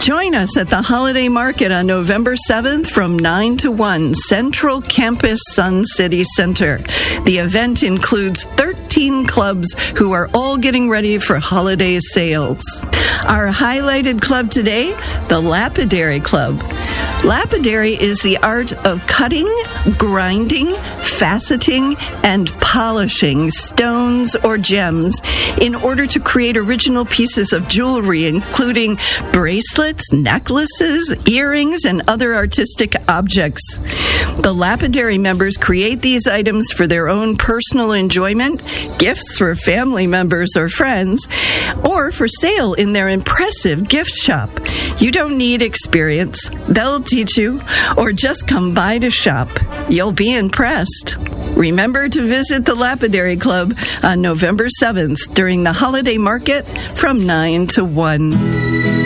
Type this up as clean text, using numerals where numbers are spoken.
Join us at the Holiday Market on November 7th from 9 to 1, Central Campus Sun City Center. The event includes 13 clubs who are all getting ready for holiday sales. Our highlighted club today, the Lapidary Club. Lapidary is the art of cutting, grinding, faceting, and polishing stones or gems in order to create original pieces of jewelry, including bracelets, necklaces, earrings, and other artistic objects. The Lapidary members create these items for their own personal enjoyment, gifts for family members or friends, or for sale in their impressive gift shop. You don't need experience. They'll teach you, or just come by to shop. You'll be impressed. Remember to visit the Lapidary Club on November 7th during the holiday market from 9 to 1.